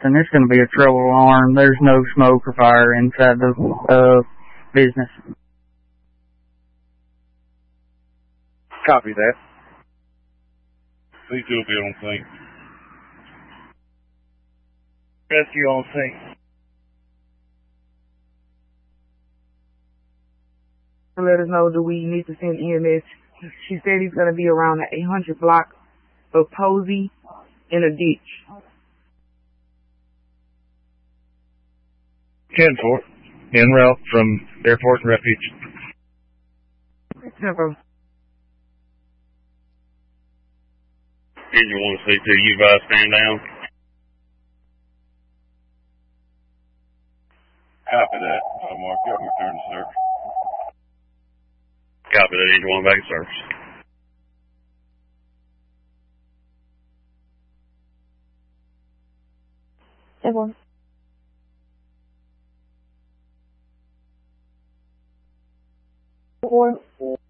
something, it's going to be a trouble alarm. There's no smoke or fire inside the business. Copy that. C2 will be on scene. Rescue on scene. Let us know, do we need to send EMS? She said he's going to be around the 800 block of Posey in a ditch. 10-4. En route from airport and refuge. 10-4. Engine 1 C2, you guys stand down. Copy that. I'll mark you up and return to service. Copy that, Engine 1 back in service. Everyone. Or